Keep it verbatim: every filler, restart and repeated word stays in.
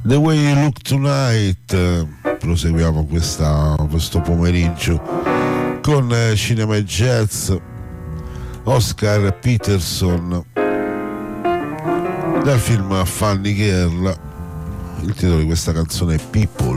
The Way You Look Tonight. Proseguiamo questa, questo pomeriggio con eh, cinema e jazz. Oscar Peterson dal film Funny Girl. Il titolo di questa canzone è People.